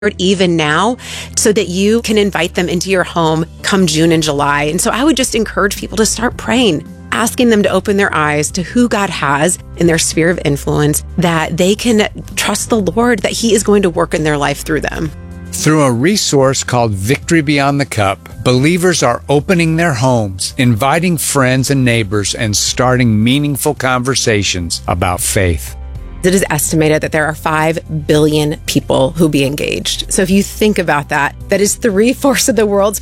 even now so that you can invite them into your home come June and July. And so I would just encourage people to start praying, asking them to open their eyes to who God has in their sphere of influence, that they can trust the Lord, that He is going to work in their life through them. Through a resource called Victory Beyond the Cup, believers are opening their homes, inviting friends and neighbors, and starting meaningful conversations about faith. It is estimated that there are 5 billion people who be engaged. So if you think about that, that is 3/4 of the world's